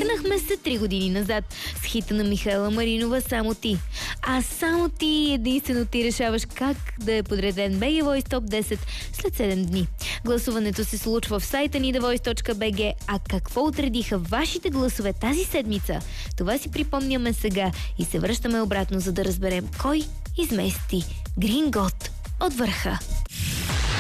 Върнахме се 3 години назад с хита на Михаела Маринова "Само ти". А само ти, единствено ти решаваш как да е подреден BG Voice Top 10 след 7 дни. Гласуването се случва в сайта ни thevoice.bg, а какво отредиха вашите гласове тази седмица? Това си припомняме сега и се връщаме обратно, за да разберем кой измести Грингот от върха.